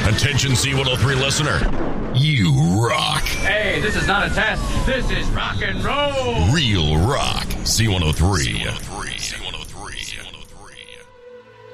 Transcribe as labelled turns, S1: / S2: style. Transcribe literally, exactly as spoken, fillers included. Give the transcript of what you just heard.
S1: Attention C one oh three listener. You rock.
S2: Hey, this is not a test. This is rock and roll.
S1: Real rock. C one oh three. C one oh three.